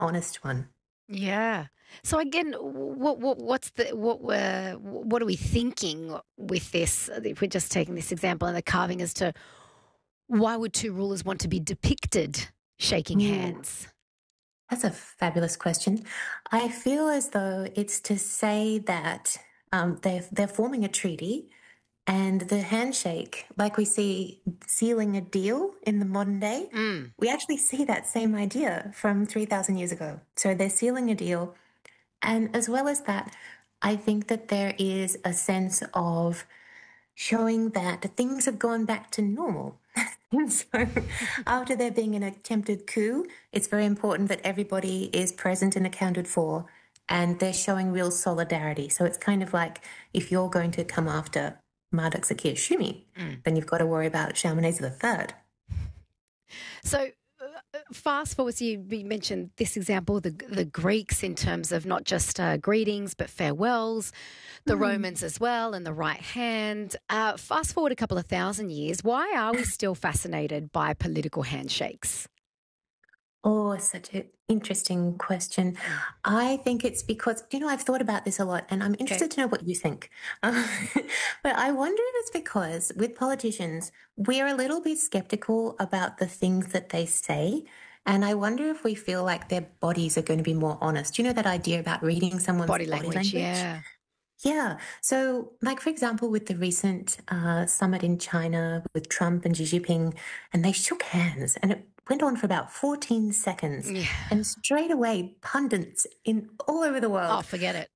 honest one. Yeah. So again, what are we thinking with this? If we're just taking this example and the carving as to why would two rulers want to be depicted shaking Mm, hands? that's a fabulous question. I feel as though it's to say that they're forming a treaty. And the handshake, like we see sealing a deal in the modern day, Mm. we actually see that same idea from 3,000 years ago. So they're sealing a deal. And as well as that, I think that there is a sense of showing that things have gone back to normal. And so after there being an attempted coup, it's very important that everybody is present and accounted for. And they're showing real solidarity. So it's kind of like if you're going to come after Marduk Zakir Shumi, Mm. then you've got to worry about Shalmaneser III. So fast forward, so you mentioned this example, the Greeks in terms of not just greetings but farewells, the Romans as well, and the right hand. Fast forward a couple of thousand years, why are we still fascinated by political handshakes? Oh, such an interesting question. Mm. I think it's because, I've thought about this a lot and I'm Okay. interested to know what you think. Um, but I wonder if it's because with politicians, we're a little bit skeptical about the things that they say. And I wonder if we feel like their bodies are going to be more honest. You know that idea about reading someone's Body body language, language? yeah. Yeah. So, like, for example, with the recent summit in China with Trump and Xi Jinping, and they shook hands and it went on for about 14 seconds. Yeah. And straight away, pundits in all over the Oh, world, forget it.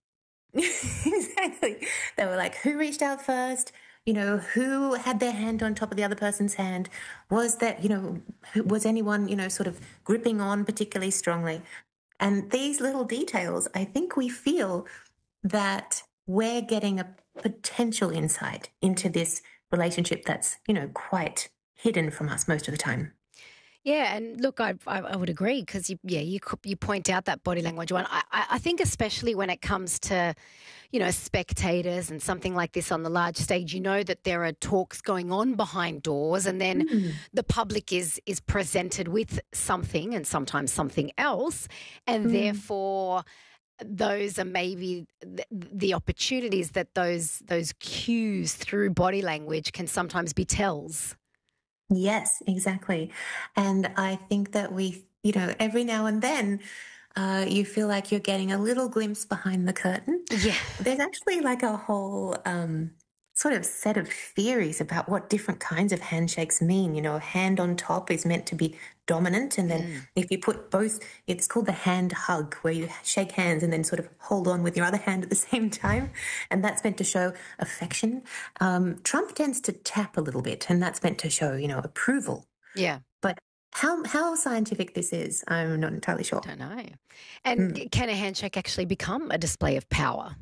exactly, they were like, who reached out first? Who had their hand on top of the other person's hand? Was that, was anyone, sort of gripping on particularly strongly? And these little details, I think we feel that we're getting a potential insight into this relationship that's, quite hidden from us most of the time. Yeah, and look, I would agree because you point out that body language one. I think especially when it comes to spectators and something like this on the large stage, you know that there are talks going on behind doors, and then Mm. the public is presented with something and sometimes something else, and Mm. therefore those are maybe the opportunities that those cues through body language can sometimes be tells. Yes, exactly. And I think that every now and then, you feel like you're getting a little glimpse behind the curtain. Yeah. There's actually like a whole sort of set of theories about what different kinds of handshakes mean. A hand on top is meant to be dominant. And then Mm. if you put both, it's called the hand hug, where you shake hands and then sort of hold on with your other hand at the same time. And that's meant to show affection. Trump tends to tap a little bit, and that's meant to show, approval. Yeah. But how scientific this is, I'm not entirely sure. Don't know. And Mm. can a handshake actually become a display of power?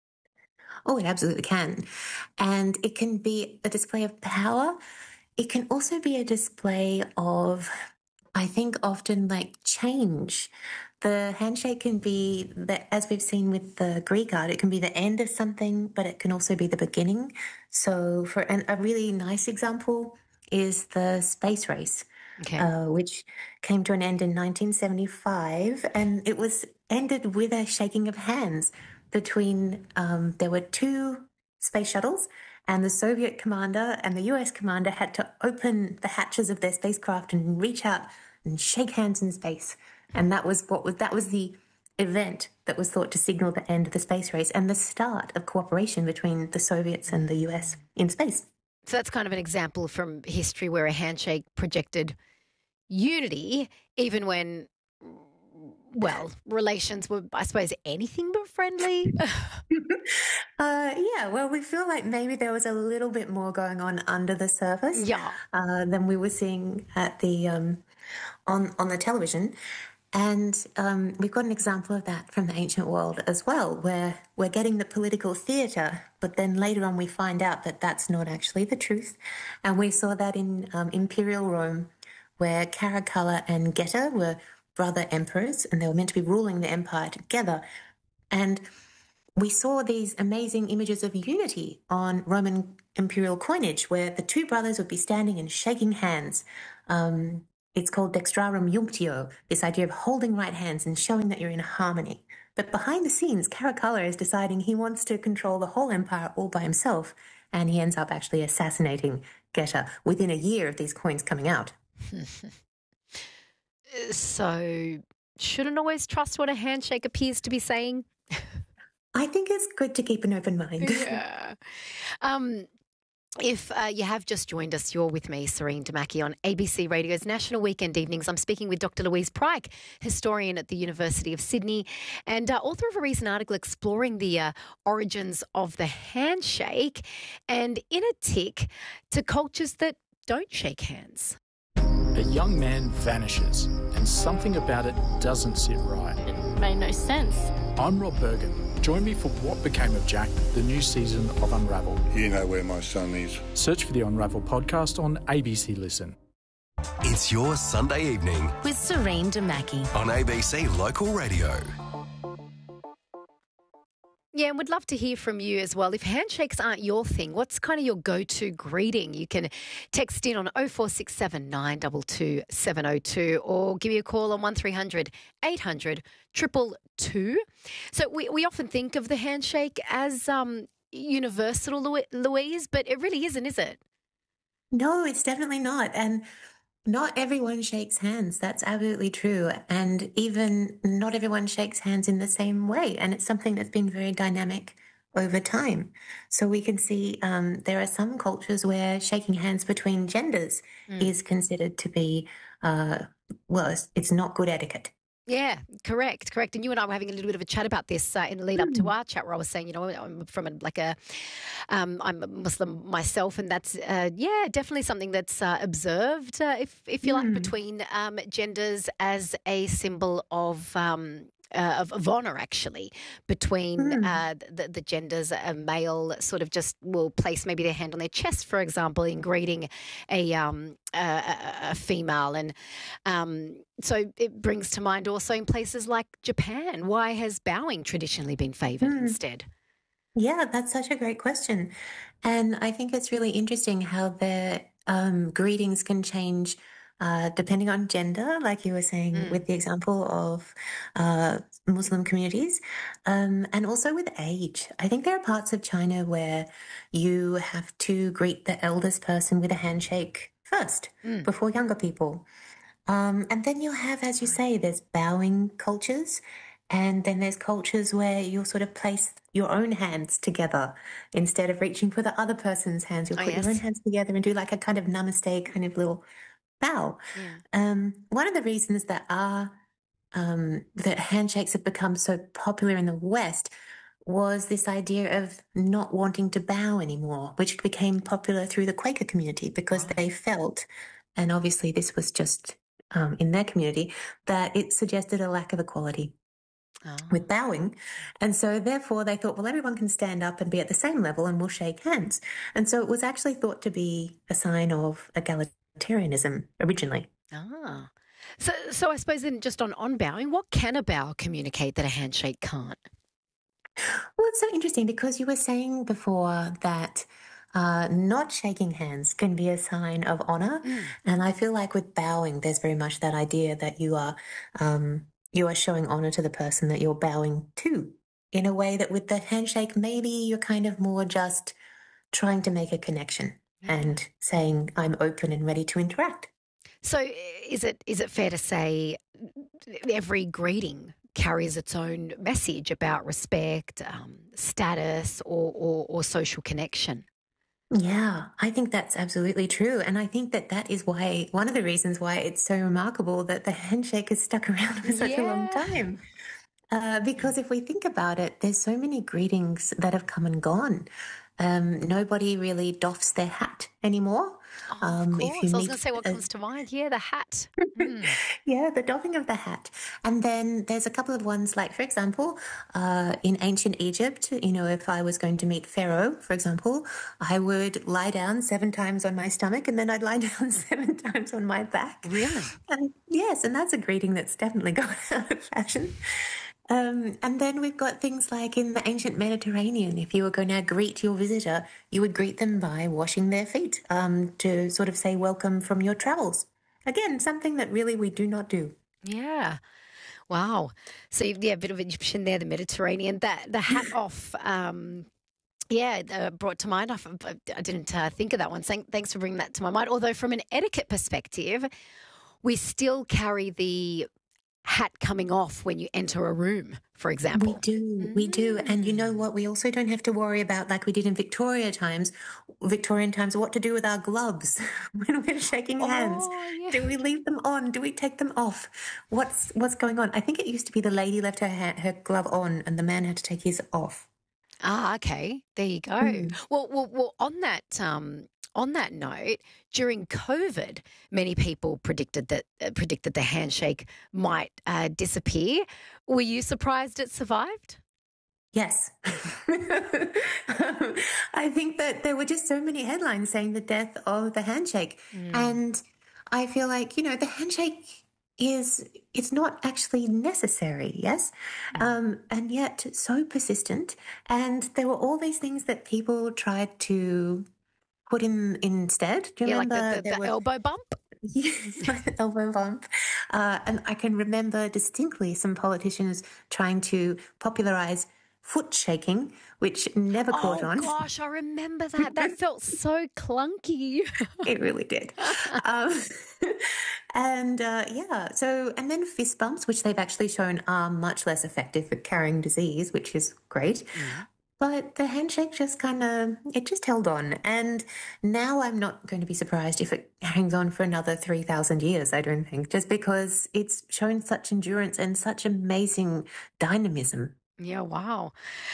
Oh, it absolutely can. And it can be a display of power. It can also be a display of, I think, often like change. The handshake can be that, as we've seen with the Greek art, it can be the end of something, but it can also be the beginning. So, a really nice example is the space race, Okay. which came to an end in 1975, and it was ended with a shaking of hands between. There were two space shuttles, and the Soviet commander and the US commander had to open the hatches of their spacecraft and reach out and shake hands in space. And that was the event that was thought to signal the end of the space race and the start of cooperation between the Soviets and the US in space. So that's kind of an example from history where a handshake projected unity, even when, well, relations were, I suppose, anything but friendly. Yeah, well, we feel like maybe there was a little bit more going on under the surface Yeah. than we were seeing at the on the television. And we've got an example of that from the ancient world as well, where we're getting the political theatre, but then later on we find out that that's not actually the truth. And we saw that in Imperial Rome, where Caracalla and Geta were brother emperors, and they were meant to be ruling the empire together. And we saw these amazing images of unity on Roman imperial coinage, where the two brothers would be standing and shaking hands. it's called dextrarum junctio, this idea of holding right hands and showing that you're in harmony. But behind the scenes, Caracalla is deciding he wants to control the whole empire all by himself, and he ends up actually assassinating Geta within a year of these coins coming out. So, shouldn't always trust what a handshake appears to be saying? I think it's good to keep an open mind. Yeah. If you have just joined us, you're with me, Serene Damaki, on ABC Radio's National Weekend Evenings. I'm speaking with Dr. Louise Pryke, historian at the University of Sydney and author of a recent article exploring the origins of the handshake and in a tick to cultures that don't shake hands. A young man vanishes and something about it doesn't sit right. It made no sense. I'm Rob Bergen. Join me for What Became of Jack, the new season of Unravel. You know where my son is. Search for the Unravel podcast on ABC Listen. It's your Sunday evening with Serene Damaki on ABC Local Radio. Yeah, and we'd love to hear from you as well. If handshakes aren't your thing, what's kind of your go-to greeting? You can text in on 0467 922 702 or give me a call on 1300 800 222. So we often think of the handshake as universal, Louise, but it really isn't, is it? No, it's definitely not. And not everyone shakes hands. That's absolutely true. And even not everyone shakes hands in the same way. And it's something that's been very dynamic over time. So we can see there are some cultures where shaking hands between genders is considered to be, it's not good etiquette. Yeah, correct. And you and I were having a little bit of a chat about this in the lead up to our chat where I was saying, I'm from I'm a Muslim myself, and that's, definitely something that's observed, if you like, between genders as a symbol of honour, actually, between the genders. A male sort of just will place maybe their hand on their chest, for example, in greeting a female. And so it brings to mind also in places like Japan, why has bowing traditionally been favoured instead? Yeah, that's such a great question. And I think it's really interesting how the greetings can change depending on gender, like you were saying with the example of Muslim communities, and also with age. I think there are parts of China where you have to greet the eldest person with a handshake first before younger people. And then you'll have, as you say, there's bowing cultures. And then there's cultures where you'll sort of place your own hands together instead of reaching for the other person's hands. You'll put your own hands together and do like a kind of namaste kind of little bow. Yeah. One of the reasons that that handshakes have become so popular in the West was this idea of not wanting to bow anymore, which became popular through the Quaker community because they felt, and obviously this was just in their community, that it suggested a lack of equality with bowing. And so therefore they thought, well, everyone can stand up and be at the same level and we'll shake hands. And so it was actually thought to be a sign of egalitarianism originally. So I suppose then just on bowing, what can a bow communicate that a handshake can't? Well, it's so interesting because you were saying before that not shaking hands can be a sign of honour. And I feel like with bowing, there's very much that idea that you are showing honour to the person that you're bowing to, in a way that with the handshake, maybe you're kind of more just trying to make a connection and saying, I'm open and ready to interact. So is it fair to say every greeting carries its own message about respect, status or social connection? Yeah, I think that's absolutely true. And I think that is why, one of the reasons why it's so remarkable that the handshake has stuck around for such a long time. Because if we think about it, there's so many greetings that have come and gone. Nobody really doffs their hat anymore. Of course. I was going to say what comes to mind. Yeah, the hat. Yeah, the doffing of the hat. And then there's a couple of ones like, for example, in ancient Egypt, if I was going to meet Pharaoh, for example, I would lie down 7 times on my stomach and then I'd lie down 7 times on my back. Really? Yes, and that's a greeting that's definitely gone out of fashion. And then we've got things like in the ancient Mediterranean, if you were going to greet your visitor, you would greet them by washing their feet to sort of say welcome from your travels. again, something that really we do not do. Yeah. Wow. So yeah, a bit of Egyptian there, the Mediterranean. That the hat off. Brought to mind. I didn't think of that one. Thanks for bringing that to my mind. Although from an etiquette perspective, we still carry the hat coming off when you enter a room, for example. We do. And you know what? We also don't have to worry about, like we did in Victorian times, what to do with our gloves when we're shaking hands. Yeah. Do we leave them on? Do we take them off? What's going on? I think it used to be the lady left her glove on and the man had to take his off. Ah, okay. There you go. Well, on that note, during COVID, many people predicted the handshake might disappear. Were you surprised it survived? Yes. I think that there were just so many headlines saying the death of the handshake. And I feel like, the handshake it's not actually necessary, yes? And yet so persistent. And there were all these things that people tried to put in instead. Do you remember? Like the elbow bump? Yes, the elbow bump. And I can remember distinctly some politicians trying to popularize foot shaking, which never caught on. Oh, gosh, I remember that. That felt so clunky. It really did. And then fist bumps, which they've actually shown are much less effective at carrying disease, which is great. But the handshake just just held on. And now I'm not going to be surprised if it hangs on for another 3,000 years, I don't think, just because it's shown such endurance and such amazing dynamism. Yeah, wow.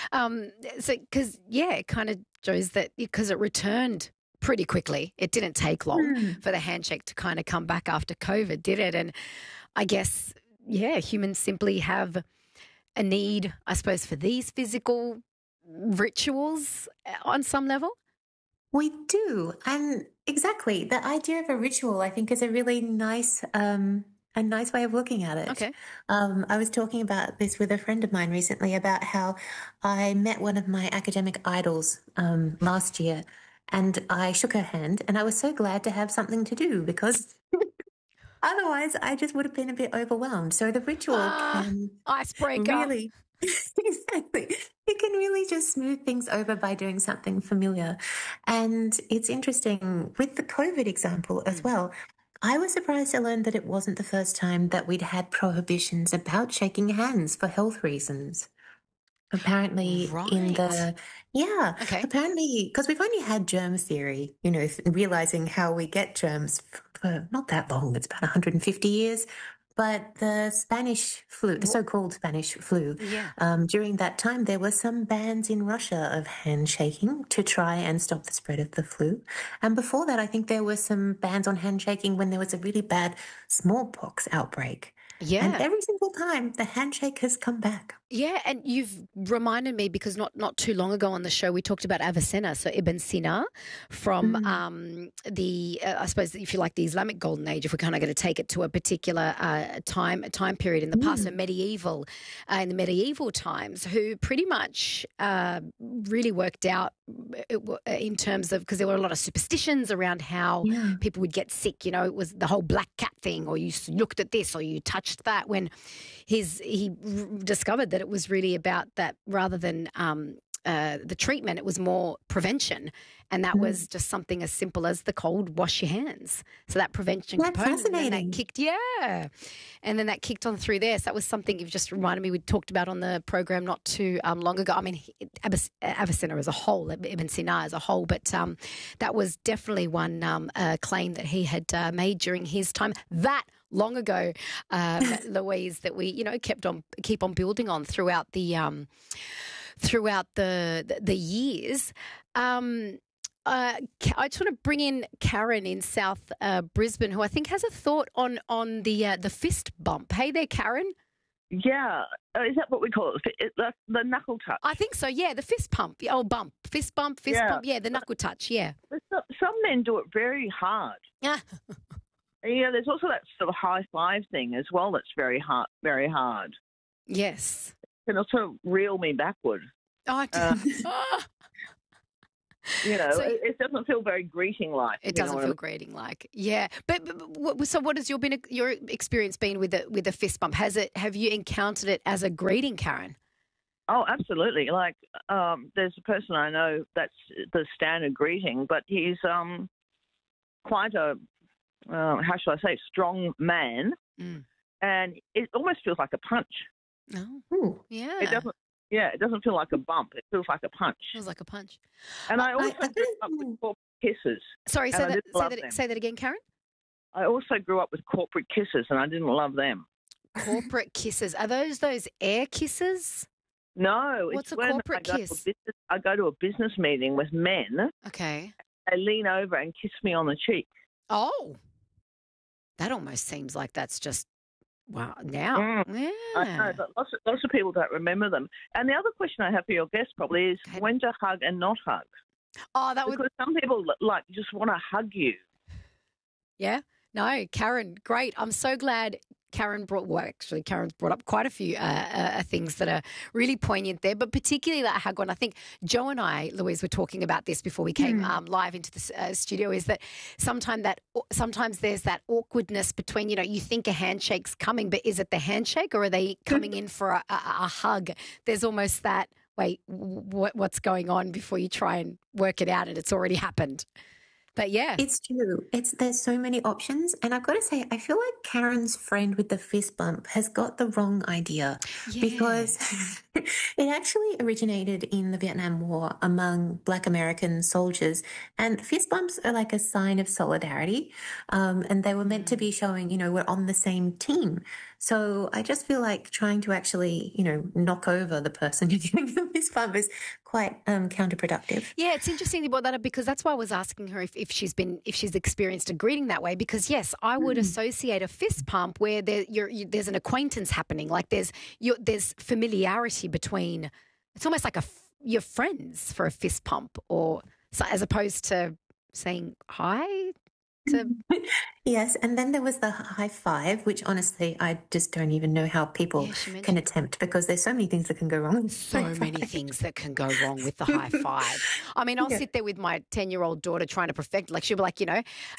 It kind of shows that because it returned pretty quickly. It didn't take long for the handshake to kind of come back after COVID, did it? And I guess, humans simply have a need, I suppose, for these physical rituals on some level. We do. And exactly. The idea of a ritual, I think, is a really nice way of looking at it. Okay. I was talking about this with a friend of mine recently about how I met one of my academic idols last year and I shook her hand and I was so glad to have something to do because otherwise I just would have been a bit overwhelmed. So the ritual can icebreaker. Really, exactly. You can really just smooth things over by doing something familiar. And it's interesting with the COVID example as well. I was surprised to learn that it wasn't the first time that we'd had prohibitions about shaking hands for health reasons. Apparently apparently, because we've only had germ theory, realizing how we get germs for not that long, it's about 150 years. But the Spanish flu, the so-called Spanish flu, during that time, there were some bans in Russia of handshaking to try and stop the spread of the flu. And before that, I think there were some bans on handshaking when there was a really bad smallpox outbreak. Yeah. And every single time, the handshake has come back. Yeah, and you've reminded me because not too long ago on the show we talked about Avicenna, so Ibn Sina from I suppose if you like the Islamic Golden Age, if we're kind of going to take it to a particular time period in the past, so medieval, in the medieval times, who pretty much really worked out in terms of, because there were a lot of superstitions around how people would get sick. It was the whole black cat thing, or you looked at this or you touched that. When he discovered that it was really about that rather than the treatment, it was more prevention. And that was just something as simple as the cold wash your hands. So that prevention component. Fascinating. And that kicked, and then that kicked on through there. So that was something you've just reminded me we talked about on the program not too long ago. I mean, Avicenna as a whole, Ibn Sina as a whole, but that was definitely one claim that he had made during his time. That long ago, Louise, that we keep on building on throughout the years. I just want to bring in Karen in South Brisbane, who I think has a thought on the fist bump. Hey there, Karen. Yeah, is that what we call it? The knuckle touch. I think so. Yeah, the fist pump. Bump, fist bump, bump. Yeah, the knuckle touch. Yeah. Some men do it very hard. Yeah. There's also that sort of high five thing as well. That's very hard. Very hard. Yes. Can also reel me backward. Oh, So- it doesn't feel very greeting-like. It you know doesn't what I feel mean? greeting like, yeah. So what has your experience been with a fist bump? Have you encountered it as a greeting, Karen? Oh, absolutely. Like, there's a person I know that's the standard greeting, but he's quite a, how shall I say, strong man, and it almost feels like a punch. Oh, Ooh. yeah. It doesn't. Yeah, it doesn't feel like a bump. It feels like a punch. Feels like a punch. And I also I grew up with corporate kisses. Sorry, And I didn't love them. say that again, Karen. I also grew up with corporate kisses, and I didn't love them. Corporate kisses. Are those air kisses? No, What's it's a when corporate kiss? I go to a business meeting with men. Okay. They lean over and kiss me on the cheek. Oh, that almost seems like that's just wow. Now, yeah. I know, but lots of people don't remember them. And the other question I have for your guest probably is Okay. when to hug and not hug. Oh, that would. Because some people like just want to hug you. Yeah. No, Karen, great. I'm so glad Karen's brought up quite a few things that are really poignant there, but particularly that hug one. I think Joe and I, Louise, were talking about this before we came live into the studio, is that sometimes there's that awkwardness between, you think a handshake's coming, but is it the handshake or are they coming in for a hug? There's almost that, wait, what's going on before you try and work it out and it's already happened. But yeah. It's true. There's so many options. And I've got to say, I feel like Karen's friend with the fist bump has got the wrong idea because it actually originated in the Vietnam War among Black American soldiers. And fist bumps are like a sign of solidarity. And they were meant to be showing, we're on the same team. So I just feel like trying to actually, knock over the person you're giving the fist bump is quite counterproductive. Yeah, it's interesting you brought that up because that's why I was asking her if she's experienced a greeting that way. Because yes, I would associate a fist pump where there's an acquaintance happening, like there's familiarity between. It's almost like you're friends for a fist pump, or so, as opposed to saying hi. Yes, and then there was the high five, which honestly I just don't even know how people can attempt because there's so many things that can go wrong. So many things that can go wrong with the high five. I mean, I'll sit there with my 10-year-old daughter trying to perfect, like she'll be like,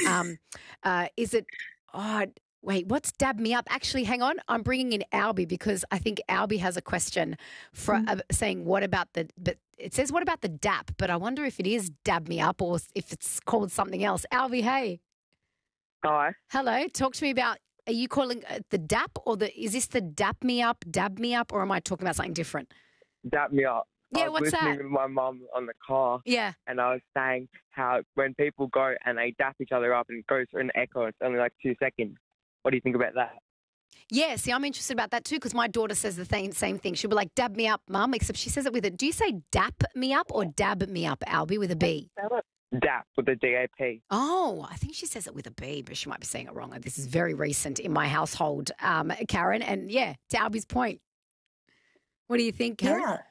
is it, wait, what's dab me up? Actually, hang on, I'm bringing in Albie because I think Albie has a question for saying what about but it says what about the dap, but I wonder if it is dab me up or if it's called something else. Albie, hey. Hi. Hello. Talk to me about, are you calling the DAP is this the dab me up, or am I talking about something different? Dap me up. Yeah, I was what's listening that? with my mum on the car. Yeah. And I was saying how when people go and they dap each other up and it goes through an echo, it's only like 2 seconds. What do you think about that? Yeah, see, I'm interested about that too because my daughter says the same thing. She'll be like, dab me up, Mum, except she says it with a, do you say dap me up or dab me up, Albie, with a B? Dap with a D-A-P. Oh, I think she says it with a B, but she might be saying it wrong. This is very recent in my household, Karen. And yeah, to Albie's point. What do you think, Karen? Yeah.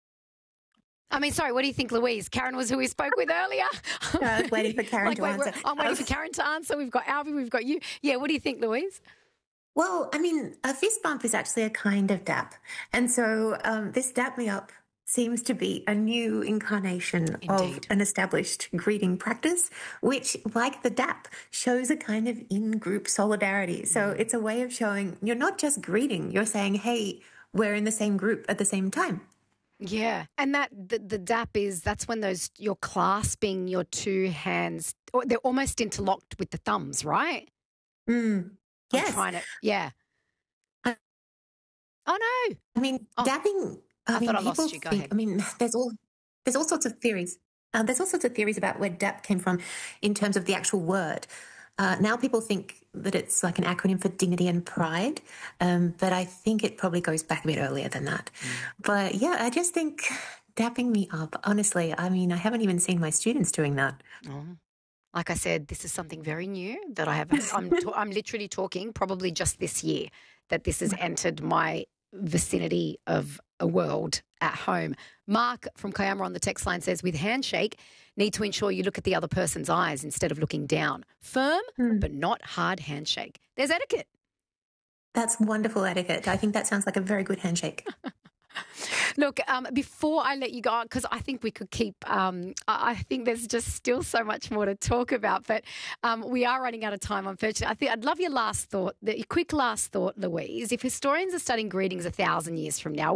I mean, sorry, what do you think, Louise? Karen was who we spoke with earlier. I was waiting for Karen to answer. I'm waiting for Karen to answer. We've got Albie, we've got you. Yeah, what do you think, Louise? Well, I mean, a fist bump is actually a kind of dap. And so this dap me up seems to be a new incarnation of an established greeting practice, which, like the dap, shows a kind of in-group solidarity. So it's a way of showing you're not just greeting, you're saying, hey, we're in the same group at the same time. Yeah, and that the dap that's when you're clasping your two hands, or they're almost interlocked with the thumbs, right? Yes. I'm trying to, yeah. Oh no! I mean, dabbing. I thought I people lost you. Go think, ahead. I mean, there's all sorts of theories. There's all sorts of theories about where dap came from in terms of the actual word. Now people think that it's like an acronym for dignity and pride, but I think it probably goes back a bit earlier than that. But yeah, I just think dapping me up, honestly, I mean, I haven't even seen my students doing that. Oh. Like I said, this is something very new that I have. I'm literally talking probably just this year that this has entered my vicinity of a world at home. Mark from Kiama on the text line says, with handshake, need to ensure you look at the other person's eyes instead of looking down. Firm, but not hard handshake. There's etiquette. That's wonderful etiquette. I think that sounds like a very good handshake. Look, before I let you go, because I think we could keep, I think there's just still so much more to talk about, but we are running out of time, unfortunately. I think I'd love your last thought, your quick last thought, Louise. If historians are studying greetings 1,000 years from now,